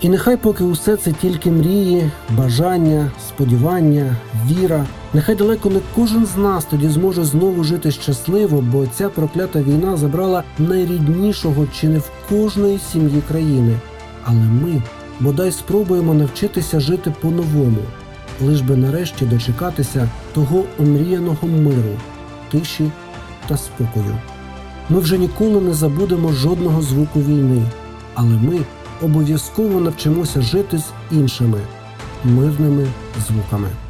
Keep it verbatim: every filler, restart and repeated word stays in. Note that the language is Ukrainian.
І нехай поки усе це тільки мрії, бажання, сподівання, віра, нехай далеко не кожен з нас тоді зможе знову жити щасливо, бо ця проклята війна забрала найріднішого чи не в кожної сім'ї країни. Але ми, бодай спробуємо навчитися жити по-новому, лиш би нарешті дочекатися того омріяного миру, тиші та спокою. Ми вже ніколи не забудемо жодного звуку війни, але ми обов'язково навчимося жити з іншими мирними звуками.